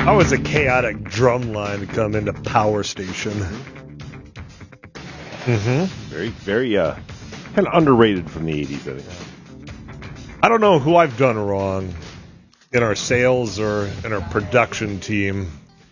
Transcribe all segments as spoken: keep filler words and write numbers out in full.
How was a chaotic drum line come into Power Station? Mm-hmm. Very, very, uh, kind of underrated from the eighties, I think. I don't know who I've done wrong in our sales or in our production team,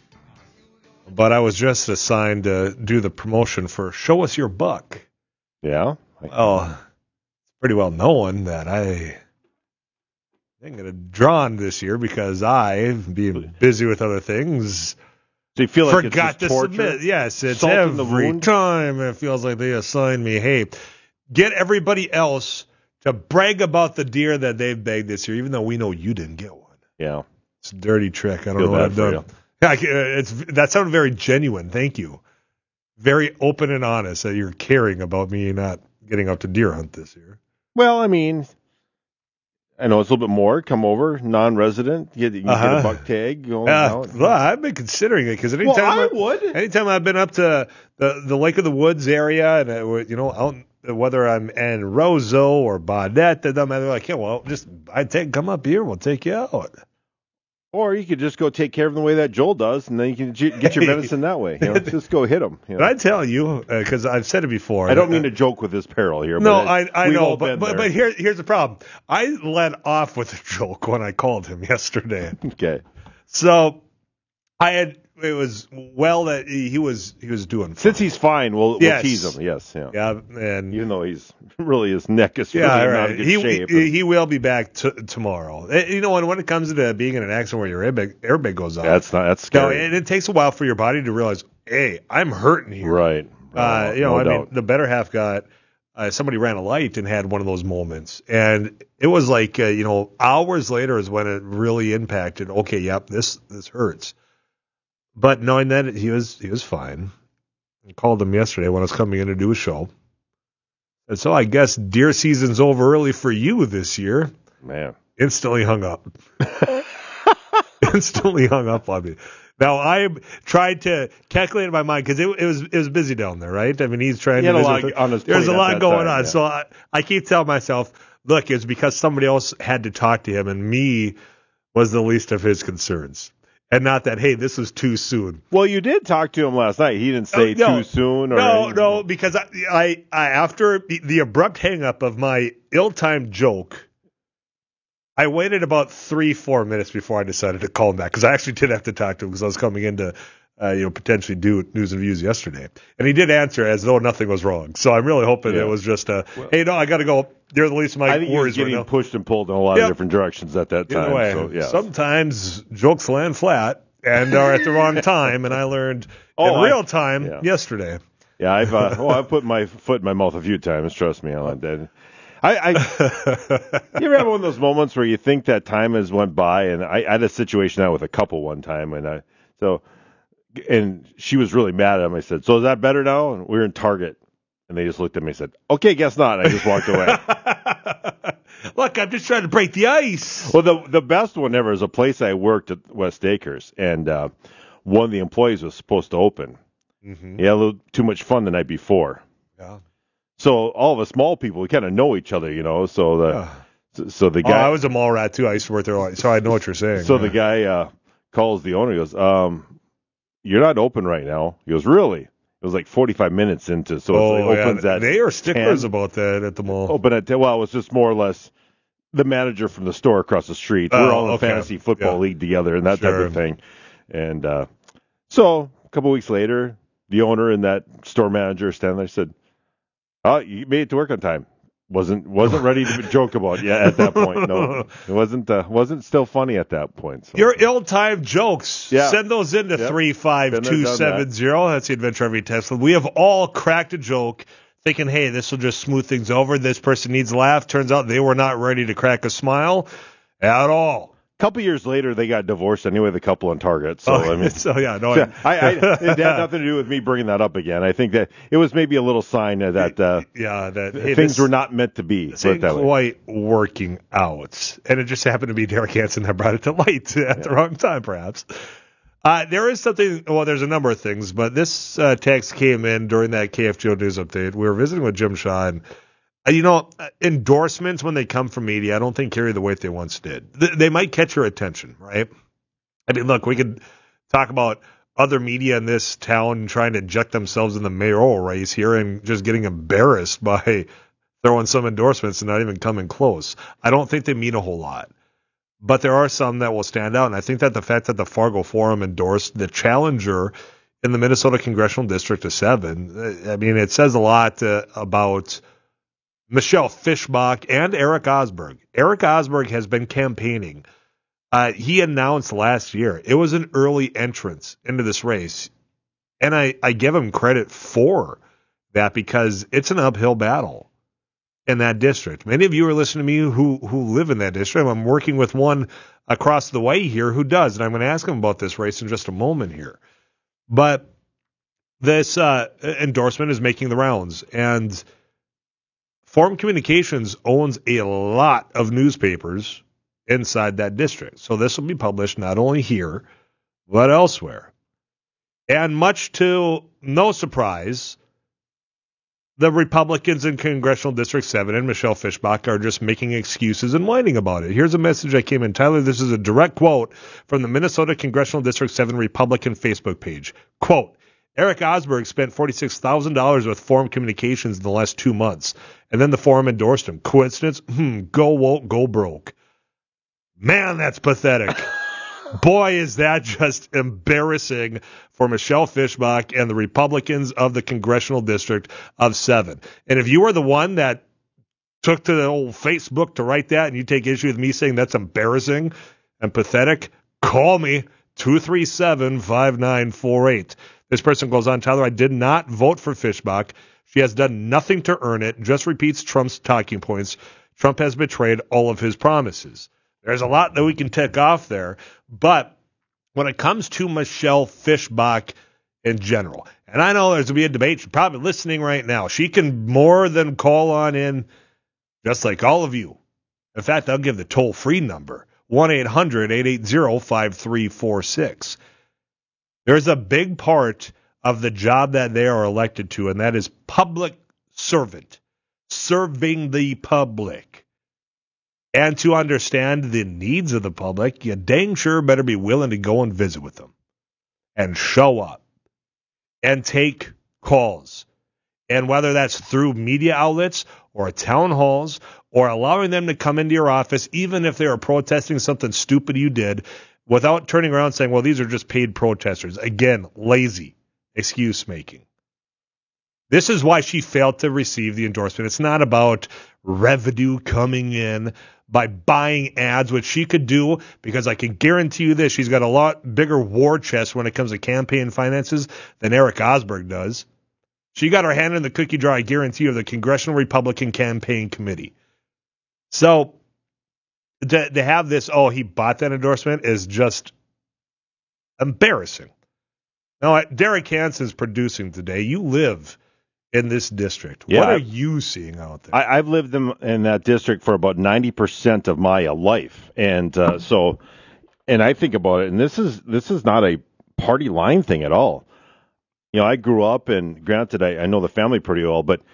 but I was just assigned to do the promotion for Show Us Your Buck. Yeah? Well, it's pretty well known that I ain't going to draw on this year because I, being busy with other things, so you feel like forgot it's to torture? submit. Yes, it's Salt in the every wound? time it feels like they assign me, hey, get everybody else to brag about the deer that they've bagged this year, even though we know you didn't get one. Yeah. It's a dirty trick. I don't Feel know what bad I've for done. Yeah, I- it's, that sounded very genuine. Thank you. Very open and honest that you're caring about me not getting up to deer hunt this year. Well, I mean, I know it's a little bit more. Come over, non-resident, get, you can Uh-huh. get a buck tag going Uh, out. well, I've been considering it because anytime, Well, I I- would. anytime I've been up to the, the Lake of the Woods area and, uh, you know, out, whether I'm in Roseau or Baudette, they're like, yeah, well, just I take come up here, we'll take you out. Or you could just go take care of them the way that Joel does, and then you can j- get your venison that way. You know, just go hit them. You know? But I tell you, because uh, I've said it before. I don't mean to joke with this peril here. No, but I I we've know, all but been but, there. but here here's the problem. I let off with a joke when I called him yesterday. Okay. So I had it was well that he, he was he was doing fine. Since he's fine, we'll, Yes. we'll tease him. Yes. Yeah. yeah, and Even though he's really his neck is really yeah, not right. in good He, shape. he he will be back t- tomorrow. Eh, You know, and when it comes to being in an accident where your airbag, airbag goes off, that's not that's no, scary. and it takes a while for your body to realize, hey, I'm hurting here. Right. Uh, right. you know, no I doubt. mean, the better half got uh, somebody ran a light and had one of those moments, and it was like uh, you know, hours later is when it really impacted. Okay, yep, this this hurts. But knowing that he was he was fine, I called him yesterday when I was coming in to do a show, and so I guess deer season's over early for you this year. Man. Instantly hung up. Instantly hung up on me. Now I tried to calculate in my mind because it, it was it was busy down there, right? I mean, he's trying He to had a visit lot with- on his There's plate a at lot that going time, on, yeah. so I, I keep telling myself, look, it's because somebody else had to talk to him, and me was the least of his concerns, and not that hey, this was too soon. Well, you did talk to him last night. He didn't say Oh, no. too soon. Or No, any- no, because I, I, I after the, the abrupt hang up of my ill-timed joke, I waited about three, four minutes before I decided to call him back because I actually did have to talk to him because I was coming in to, uh, you know, potentially do news and views yesterday, and he did answer as though nothing was wrong. So I'm really hoping Yeah. it was just a, hey, no, I got to go. They're the least of my I think he was worries right getting now. pushed and pulled in a lot Yep. of different directions at that time. Either way, So, yeah. sometimes jokes land flat and are at the wrong time, and I learned Oh, in I- real time yeah. yesterday. Yeah, I've uh, oh, I've put my foot in my mouth a few times. Trust me, I like that. I, I you ever have one of those moments where you think that time has went by, and I, I had a situation out with a couple one time, and I so and she was really mad at him. I said, "So is that better now?" And we were in Target, and they just looked at me and said, "Okay, guess not." And I just walked away. Look, I'm just trying to break the ice. Well, the the best one ever is a place I worked at West Acres, and uh, one of the employees was supposed to open. Mm-hmm. He had a little too much fun the night before. Yeah. So all the small people, we kind of know each other, you know. So the Yeah. so, so the Oh, guy, I was a mall rat too. I used to work there, a lot, so I know what you're saying. so yeah. the guy uh, calls the owner. He goes, um, "You're not open right now." He goes, "Really?" It was like forty-five minutes into, so oh, it's, it yeah. opens at They are sticklers ten. about that at the mall. Open at ten. Well, it was just more or less the manager from the store across the street. We're Oh, all in a okay. fantasy football Yeah. league together and that Sure. type of thing. And uh, so a couple weeks later, the owner and that store manager standing there said, "Oh, you made it to work on time." Wasn't wasn't ready to joke about it at that point. No, it wasn't uh, wasn't still funny at that point. So. Your ill-timed jokes. Yeah. Send those in to Yep. three five two seven zero. That's the Adventure Every text line. We have all cracked a joke thinking, hey, this will just smooth things over. This person needs a laugh. Turns out they were not ready to crack a smile at all. A couple years later, they got divorced anyway. The couple on Target. So Oh, I mean, so yeah, no, yeah, I, I, it had nothing to do with me bringing that up again. I think that it was maybe a little sign that uh, yeah, that hey, things this, were not meant to be. this Put it ain't that way. quite working out, and it just happened to be Derek Hansen that brought it to light at the wrong time, perhaps. Uh, there is something. Well, there's a number of things, but this uh, text came in during that K F G O news update. We were visiting with Jim Shaw, and uh, you know, endorsements when they come from media, I don't think carry the weight they once did. Th- they might catch your attention, right? I mean, look, we could talk about other media in this town trying to inject themselves in the mayoral race here and just getting embarrassed by throwing some endorsements and not even coming close. I don't think they mean a whole lot. But there are some that will stand out, and I think that the fact that the Fargo Forum endorsed the challenger in the Minnesota Congressional District of seven, I mean, it says a lot uh, about Michelle Fischbach and Eric Osberg. Eric Osberg has been campaigning. Uh, he announced last year it was an early entrance into this race, and I, I give him credit for that because it's an uphill battle in that district. Many of you are listening to me who who live in that district. I'm working with one across the way here who does, and I'm going to ask him about this race in just a moment here. But this uh, endorsement is making the rounds, and Forum Communications owns a lot of newspapers inside that district. So this will be published not only here, but elsewhere. And much to no surprise, the Republicans in Congressional District seven and Michelle Fischbach are just making excuses and whining about it. Here's a message that came in. Tyler, this is a direct quote from the Minnesota Congressional District seven Republican Facebook page. Quote, Eric Osberg spent forty-six thousand dollars with Forum Communications in the last two months, and then the Forum endorsed him. Coincidence? Hmm, go woke, go broke. Man, that's pathetic. Boy, is that just embarrassing for Michelle Fischbach and the Republicans of the Congressional District of seven. And if you were the one that took to the old Facebook to write that and you take issue with me saying that's embarrassing and pathetic, call me, two three seven, five nine four eight. This person goes on, Tyler, I did not vote for Fischbach. She has done nothing to earn it, just repeats Trump's talking points. Trump has betrayed all of his promises. There's a lot that we can tick off there. But when it comes to Michelle Fischbach in general, and I know there's going to be a debate, she's probably listening right now. She can more than call on in, just like all of you. In fact, I'll give the toll-free number, one eight hundred, eight eight zero, five three four six. There's a big part of the job that they are elected to, and that is public servant, serving the public. And to understand the needs of the public, you dang sure better be willing to go and visit with them and show up and take calls. And whether that's through media outlets or town halls or allowing them to come into your office, even if they are protesting something stupid you did, without turning around and saying, well, these are just paid protesters. Again, lazy excuse making. This is why she failed to receive the endorsement. It's not about revenue coming in by buying ads, which she could do, because I can guarantee you this, she's got a lot bigger war chest when it comes to campaign finances than Eric Osberg does. She got her hand in the cookie jar, I guarantee you, of the Congressional Republican Campaign Committee. So to, to have this, oh, he bought that endorsement is just embarrassing. Now, Derek Hansen's producing today. You live in this district. Yeah, what are you seeing out there? I, I've lived in, in that district for about ninety percent of my uh, life. And uh, so, and I think about it, and this is this is not a party line thing at all. You know, I grew up, and granted, I, I know the family pretty well, but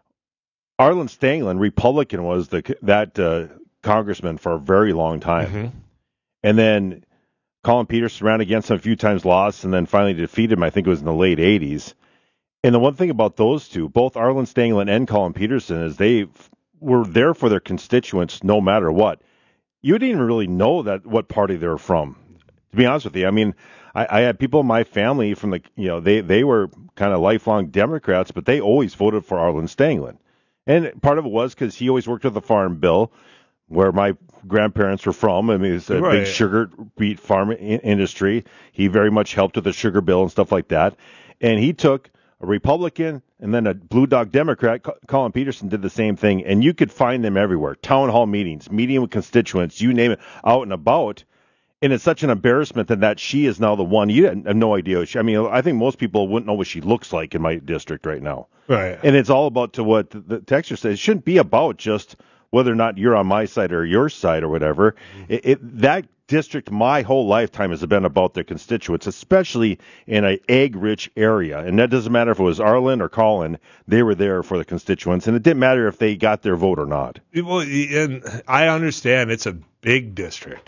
Arlen Stanglin, Republican, was the that uh, congressman for a very long time. Mm-hmm. And then Colin Peterson ran against him a few times, lost, and then finally defeated him. I think it was in the late eighties. And the one thing about those two, both Arlen Stanglin and Colin Peterson, is they were there for their constituents no matter what. You didn't even really know that what party they were from, to be honest with you. I mean, I, I had people in my family from the, you know, they, they were kind of lifelong Democrats, but they always voted for Arlen Stanglin. And part of it was because he always worked with the Farm Bill, where my grandparents were from. I mean, it's a right. big sugar beet farm I- industry. He very much helped with the sugar bill and stuff like that. And he took a Republican and then a Blue Dog Democrat. Colin Peterson did the same thing, and you could find them everywhere. Town hall meetings, meeting with constituents, you name it, out and about. And it's such an embarrassment that, that she is now the one. You have no idea. She, I mean, I think most people wouldn't know what she looks like in my district right now. Right. And it's all about to what the, the texter says. It shouldn't be about just whether or not you're on my side or your side or whatever. Mm-hmm. It, it that district, my whole lifetime, has been about their constituents, especially in an egg-rich area. And that doesn't matter if it was Arlen or Colin. They were there for the constituents, and it didn't matter if they got their vote or not. Well, and I understand it's a big district.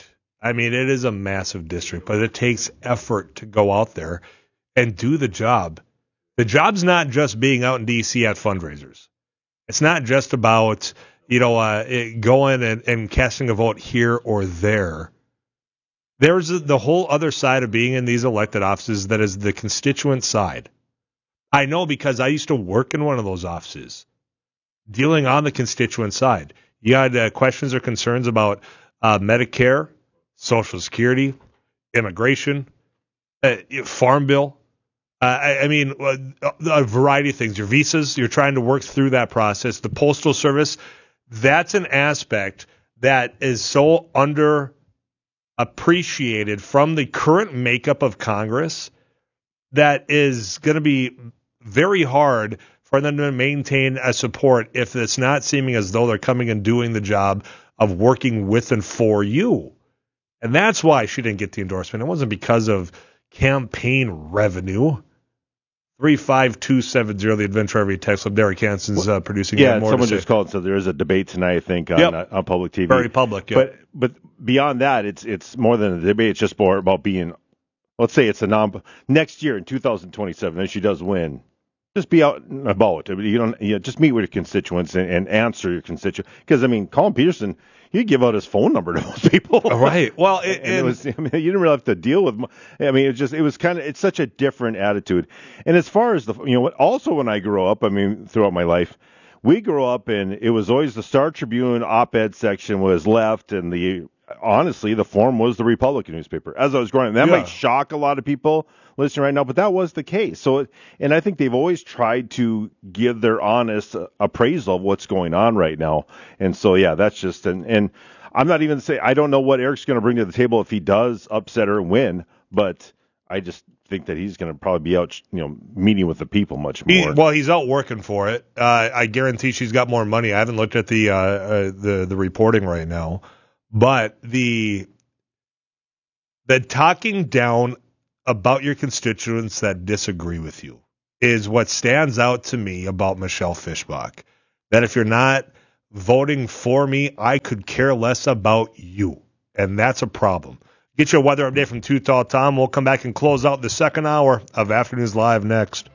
I mean, it is a massive district, but it takes effort to go out there and do the job. The job's not just being out in D C at fundraisers. It's not just about, you know, uh, it going and, and casting a vote here or there. There's the whole other side of being in these elected offices that is the constituent side. I know because I used to work in one of those offices, dealing on the constituent side. You had uh, questions or concerns about uh, Medicare, Social Security, immigration, uh, Farm Bill. Uh, I, I mean, uh, a variety of things. Your visas, you're trying to work through that process. The Postal Service, that's an aspect that is so underappreciated from the current makeup of Congress that is going to be very hard for them to maintain a support if it's not seeming as though they're coming and doing the job of working with and for you. And that's why she didn't get the endorsement. It wasn't because of campaign revenue. three five two seven zero, the Adventure Every text club. Derek Hansen's uh, producing. Yeah, more someone just called. So there is a debate tonight, I think, on, yep. uh, on public T V. Very public, yeah. But but beyond that, it's it's more than a debate. It's just more about being, let's say it's a non, next year in two thousand twenty-seven, and she does win. Just be out and about. You don't. You know, just meet with your constituents and, and answer your constituents. Because I mean, Colin Peterson, he'd give out his phone number to most people. Right. Well, it, and, and it was. I mean, you didn't really have to deal with. I mean, it just. It was kind of. It's such a different attitude. And as far as the, you know, also when I grew up, I mean, throughout my life, we grew up and it was always the Star Tribune op-ed section was left, and the honestly the Forum was the Republican newspaper. As I was growing up, that yeah. might shock a lot of people listening right now, but that was the case. So, and I think they've always tried to give their honest appraisal of what's going on right now. And so, yeah, that's just, and, and I'm not even saying, I don't know what Eric's going to bring to the table if he does upset or win, but I just think that he's going to probably be out, you know, meeting with the people much more. He, well, he's out working for it. Uh, I guarantee she's got more money. I haven't looked at the, uh, uh, the, the reporting right now, but the, the talking down about your constituents that disagree with you is what stands out to me about Michelle Fischbach. That if you're not voting for me, I could care less about you. And that's a problem. Get your weather update from Too Tall Tom. We'll come back and close out the second hour of Afternoons Live next.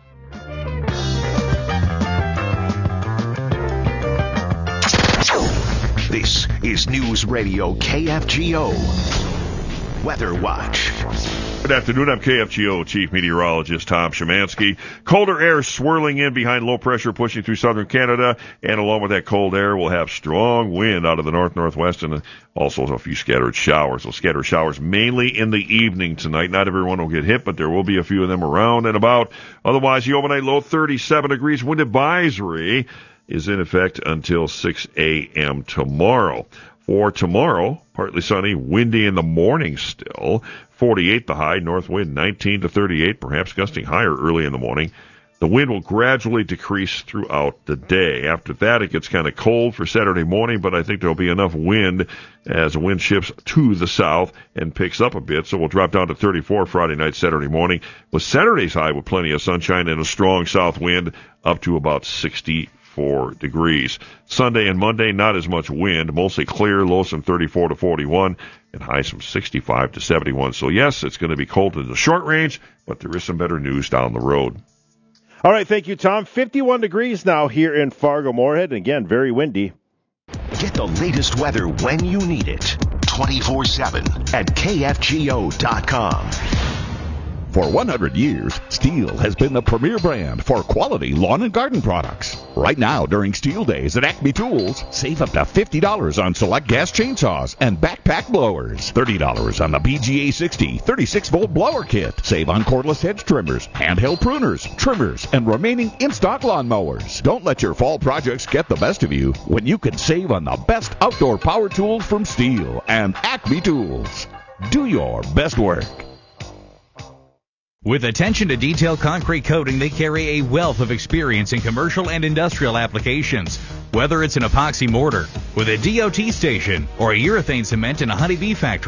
This is News Radio K F G O Weather Watch. Good afternoon. I'm K F G O Chief Meteorologist Tom Szymanski. Colder air swirling in behind low pressure pushing through southern Canada, and along with that cold air, we'll have strong wind out of the north-northwest and also a few scattered showers. So scattered showers mainly in the evening tonight. Not everyone will get hit, but there will be a few of them around and about. Otherwise, the overnight low thirty-seven degrees. Wind advisory is in effect until six a.m. tomorrow. For tomorrow, partly sunny, windy in the morning still. forty-eight the high, north wind nineteen to thirty-eight, perhaps gusting higher early in the morning. The wind will gradually decrease throughout the day. After that, it gets kind of cold for Saturday morning, but I think there'll be enough wind as the wind shifts to the south and picks up a bit, so we'll drop down to thirty-four Friday night, Saturday morning, with Saturday's high with plenty of sunshine and a strong south wind up to about sixty-four degrees. Sunday and Monday, not as much wind, mostly clear, lows from thirty-four to forty-one, and highs from sixty-five to seventy-one. So yes, it's going to be cold in the short range, but there is some better news down the road. All right, thank you, Tom. fifty-one degrees now here in Fargo-Moorhead, and again, very windy. Get the latest weather when you need it, twenty-four seven at K F G O dot com. For one hundred years, Stihl has been the premier brand for quality lawn and garden products. Right now, during Stihl Days at Acme Tools, save up to fifty dollars on select gas chainsaws and backpack blowers. thirty dollars on the B G A sixty thirty-six volt blower kit. Save on cordless hedge trimmers, handheld pruners, trimmers, and remaining in-stock lawn mowers. Don't let your fall projects get the best of you when you can save on the best outdoor power tools from Stihl and Acme Tools. Do your best work. With attention to detail concrete coating, they carry a wealth of experience in commercial and industrial applications. Whether it's an epoxy mortar with a D O T station or a urethane cement in a honeybee factory,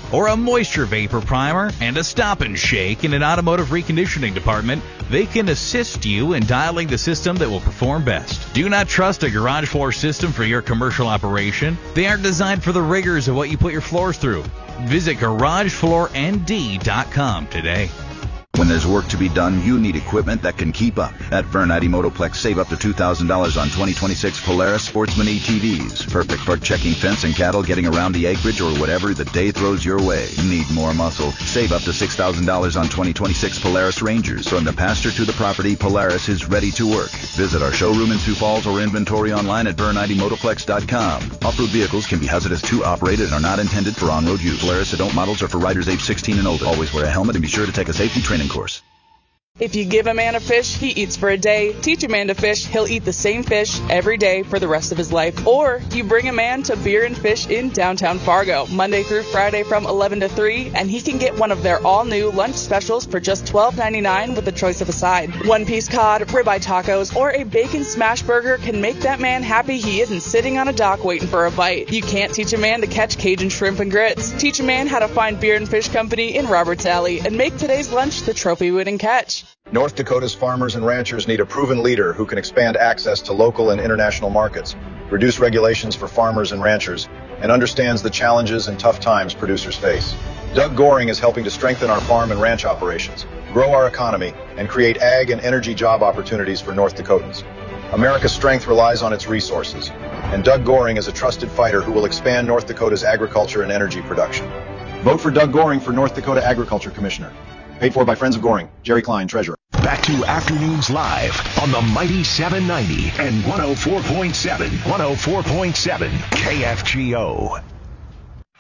or a moisture vapor primer and a stop and shake in an automotive reconditioning department, they can assist you in dialing the system that will perform best. Do not trust a garage floor system for your commercial operation. They aren't designed for the rigors of what you put your floors through. Visit garage floor n d dot com today. When there's work to be done, you need equipment that can keep up. At Vernite Motoplex, save up to two thousand dollars on twenty twenty-six Polaris Sportsman A T Vs. Perfect for checking fence and cattle, getting around the acreage, or whatever the day throws your way. Need more muscle? Save up to six thousand dollars on twenty twenty-six Polaris Rangers. From the pasture to the property, Polaris is ready to work. Visit our showroom in Sioux Falls or inventory online at Vernite Motoplex dot com. Off-road vehicles can be hazardous two operated and are not intended for on-road use. Polaris adult models are for riders age sixteen and older. Always wear a helmet and be sure to take a safety training course. If you give a man a fish, he eats for a day. Teach a man to fish, he'll eat the same fish every day for the rest of his life. Or you bring a man to Beer and Fish in downtown Fargo, Monday through Friday from eleven to three, and he can get one of their all-new lunch specials for just twelve ninety-nine with a choice of a side. One-piece cod, ribeye tacos, or a bacon smash burger can make that man happy he isn't sitting on a dock waiting for a bite. You can't teach a man to catch Cajun shrimp and grits. Teach a man how to find Beer and Fish Company in Roberts Alley and make today's lunch the trophy-winning catch. North Dakota's farmers and ranchers need a proven leader who can expand access to local and international markets, reduce regulations for farmers and ranchers, and understands the challenges and tough times producers face. Doug Goring is helping to strengthen our farm and ranch operations, grow our economy, and create ag and energy job opportunities for North Dakotans. America's strength relies on its resources, and Doug Goring is a trusted fighter who will expand North Dakota's agriculture and energy production. Vote for Doug Goring for North Dakota Agriculture Commissioner. Paid for by Friends of Goring. Jerry Klein, Treasurer. Back to Afternoons Live on the Mighty seven ninety and one oh four point seven, one oh four point seven K F G O.